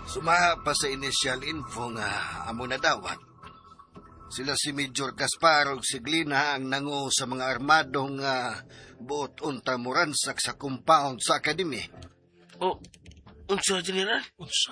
Sumaha pa sa initial info nga amo na dawat. Sila si Major Gaspar ug si Glina ang nangu sa mga armadong buot unta moransak sa compound sa akademi. O, unsa, General? Unsa?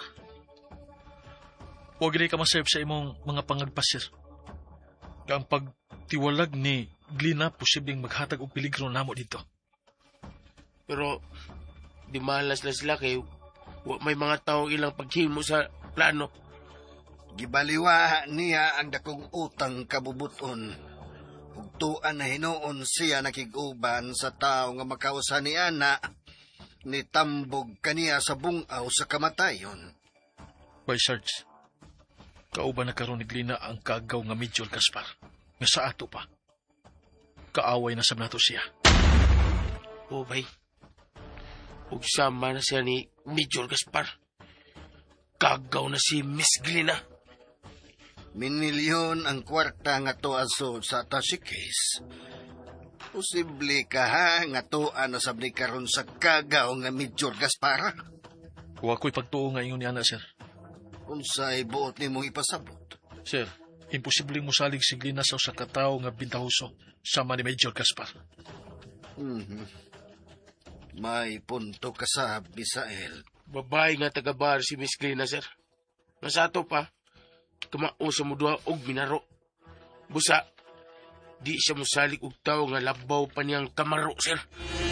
Huwag rin ka maserve sa imong mga pangagpasir. Ang pagtiwalag ni Glina posibleng maghatag og peligro namo dito. Pero, di malas na sila kay may mga tao ilang paghimo sa plano. Gibaliwa niya ang dakong utang kabubuton. Ug tuan na hinuon siya nakiguban sa tao nga makausa ni ana ni tambog kaniya sa bungaw sa kamatayon. By Sarge, kauban na karon ni Glina ang kagaw nga Major Gaspar. Nga sa ato pa. Kaaway na sa nato siya. O bay, ug sama na siya ni Major Gaspar. Kagaw na si Miss Glina. Minilyon ang kwarta nga tuaso sa attache case. Posible ka ha nga tuan na sabli karon sa kagaw nga Major Gaspar. Huwag ko'y pagtuo nga ingon ni ana, sir. Unsay buot nimong ipasabot? Sir, imposibleng musalig si Glina sa usa ka tawo nga bintahuso sama ni Major Gaspar. May punto ka sa Bisael. Babae nga taga-bar si Miss Glina, sir. Nga sa ato pa, kamao sa mudua og binaro. Busa, di siya musalig og tao nga labaw pa niyang kamaro, sir.